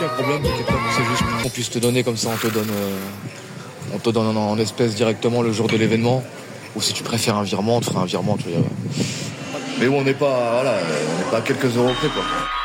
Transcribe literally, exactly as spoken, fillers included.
Le problème, c'est juste qu'on puisse te donner comme ça, on te donne, euh, on te donne en, en espèces directement le jour de l'événement. Ou si tu préfères un virement, on te fera un virement. Tu vois. Mais bon, on n'est pas, voilà, on n'est pas à quelques euros près, quoi.